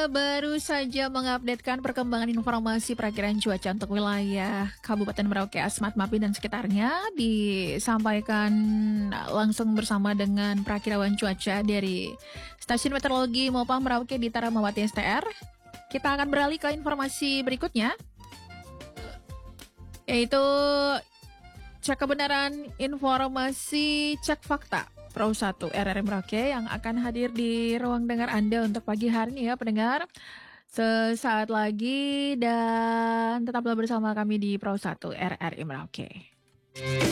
baru saja mengupdatekan perkembangan informasi perakiraan cuaca untuk wilayah Kabupaten Merauke, Asmat, Mapi, dan sekitarnya. Disampaikan langsung bersama dengan perakiraan cuaca dari Stasiun Meteorologi Mopah Merauke di Taramawati STR. Kita akan beralih ke informasi berikutnya, yaitu cek kebenaran informasi cek fakta Pro 1 RRI Merauke yang akan hadir di ruang dengar Anda untuk pagi hari ini ya pendengar. Sesaat lagi dan tetaplah bersama kami di Pro 1 RRI Merauke.